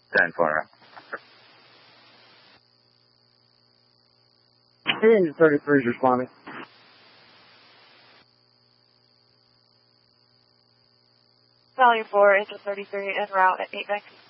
10-4. Engine 33 is responding. Value 4, Engine 33 en route at 819.